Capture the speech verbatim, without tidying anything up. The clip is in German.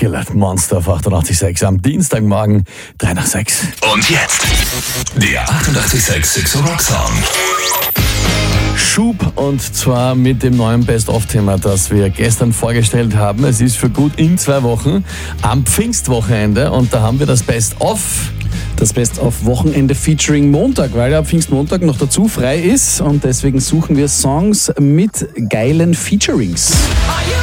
Skillet Monster auf achtundachtzig Komma sechs am Dienstagmorgen, drei nach sechs. Und jetzt der achtundachtzig Komma sechs Six Rock Song. Schub, und zwar mit dem neuen Best-of-Thema, das wir gestern vorgestellt haben. Es ist für gut in zwei Wochen am Pfingstwochenende und da haben wir das Best-of. Das Best-of-Wochenende featuring Montag, weil ja Pfingstmontag noch dazu frei ist und deswegen suchen wir Songs mit geilen Featurings.